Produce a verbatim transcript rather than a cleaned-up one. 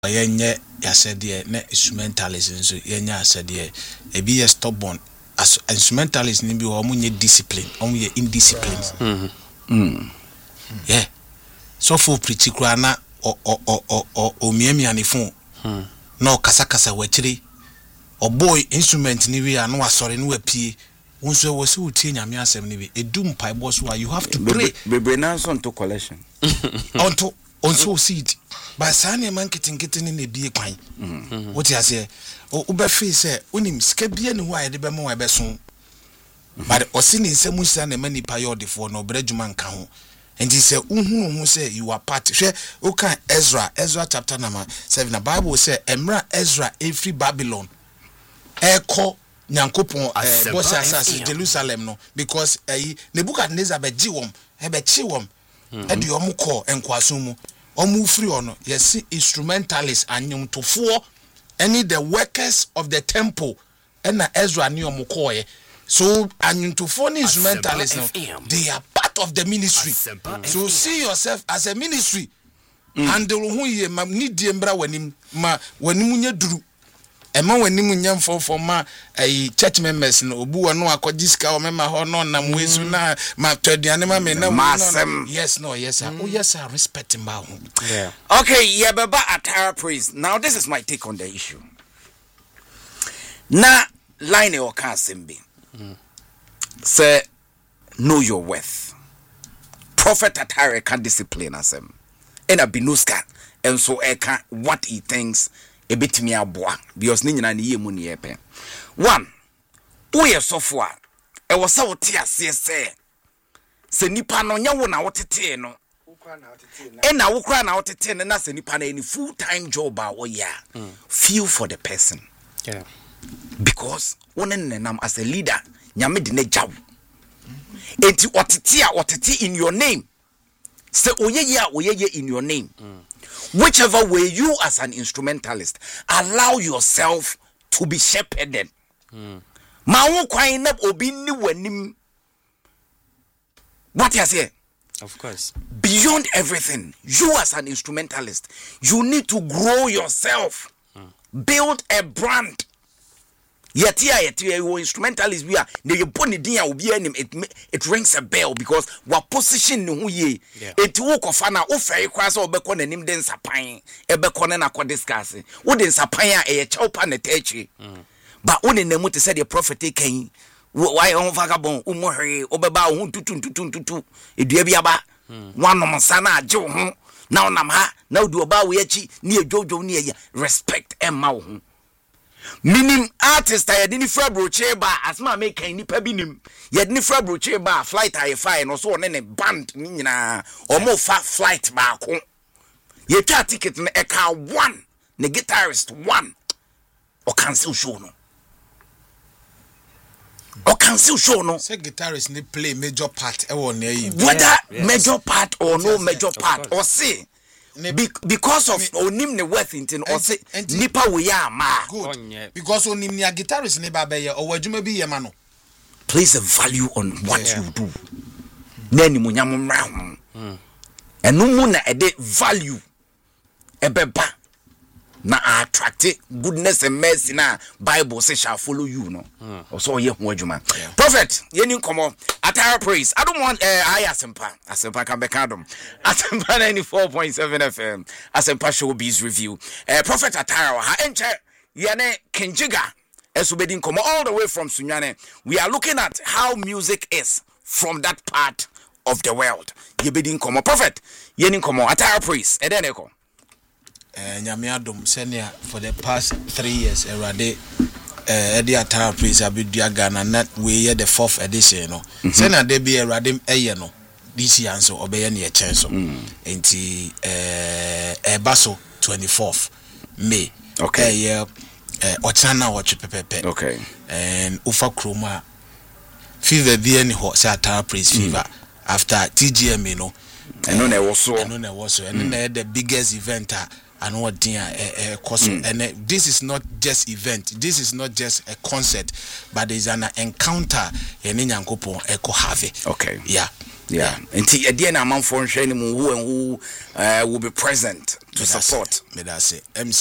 yenye ya said ye ne instrumentalism so yenya said ye e be stubborn as instrumentalism ni bi o mu nye discipline o mu ye indiscipline. Mhm. Mm. Yeah. So for preach kura na o o o o o miamia ni fun. Hmm. No kasa kasa wachiri. O boy instrument ni we anu asore ni wapie. Wonso wo se utie nyame asem ni bi edum pai bo so you have to pray. Bebe na so to collection. Onto onso seed. Ba sane man kitinkiti ni bie kwan. Mhm. What you say? O ube fe say onim sika bie ni ho ayede be mo ebe so. But osini nsem nsa na mani pa yodefo no bradwuma nka ho. And he said, "Uhunu who say you are part." Share okay Ezra, Ezra chapter number seven. The Bible say, "Emra Ezra every Babylon, Eko Nyankopon boss asas Jerusalem no because eh Nebuchadnezzar be jiwom, e be chiwom, e de omu call enkwasumu, omu free ono. Yes, instrumentalists anyum tofo, any the workers of the temple, and na Ezra ni omu call. So anyum tofo ni instrumentalists no, they are part of the ministry. So see yourself as a ministry. Handle who ye ma need mbra wanim ma wanim nya duru. Ema wanim nya mfo for ma eh church members no obu wonu akodiska o mema ho no nam wesu na ma twaduane ma me na Masem. Yes no yes sir. Oh yes sir, respect him ba. Yeah. Okay, yeah baba Attire Praise. Now this is my take on the issue. Na line o kan sembe. Say know your worth. Prophet Attire can discipline us him. And a binuska and so I can what he thinks a bit me a boa because nina ni ye muni epe. One, we are software. I was so tear say se nipa no nya wo na wotete no. And now ukra na wotete na se nipa na any full time job a wo ya. Feel for the person. Yeah. Because one nenam as a leader nyame de ne jaw. Enti otete a otete in your name. Say oyeye a oyeye in your name. Mm. Whichever way you as an instrumentalist allow yourself to be shepherded. Mm. Ma wo kwan na obi ni wanim. What you say? Of course. Beyond everything, you as an instrumentalist, you need to grow yourself. Mm. Build a brand. Yet here, yet here, you instrumentalist we are. They put it in it. It rings a bell because what position who ye. It walk of an offer cross or becon and him then sapine. A becon and a discuss. Wouldn't sapine a chop and a techi. But only the mutter said the prophet came. Why on vagabond, umohari, obeba, un tutun tutun tutu. It debiaba. One on sana, Joe. Now Namha, now do about wechi near Jojo near respect and mouth. Minim artist I didn't frabro cheba as ma make any pebinim. Yet ni frabro cheba flight I fine or so on a band nina or more fat flight back home. Ye car ticket in a car one, the guitarist one or cancel show no. Or cancel show no. Say guitarist ni play major part e won near you. Whether yes. major part or no major part or say Be because of onim ne worth intin or say nipa we ya ma good because onim ne guitarist ne ba be ye o wadwuma bi ye ma no place a value on what yeah. you do na ni munyam mra ho enu mu na e de value e beba na attract goodness and mercy na Bible say shall follow you no mm. so ye ho adwuma prophet ye ni komo Attire Praise. I don't want uh, I asempa asempa can be kandom asempa ninety-four point seven F M asempa showbiz review uh, prophet Attire ha enche ye ne Kinjiga esubedin komo all the way from Sunyane. We are looking at how music is from that part of the world. Ye bedin komo prophet ye ni komo Attire Praise e den eko eh nyame adom senia for the past three years erade eh edi Attire Praise abedua Ghana na we the fourth edition no senia de bi erade eye no this year so obeye na ye chen so enti eh ebaso twenty-fourth May okay yeah eh ochana watch pepepe okay and ufa kroma fever bi any ho say Attire Praise fever after T G M you know I know there was so I know there was so and then the biggest event uh, and what dear uh, uh, and uh, this is not just event, this is not just a concert, but there's an encounter in Nyankopo Echo Have. Okay. Yeah. Yeah. And the idea na man for who and who uh, will be present to support. Me that's it.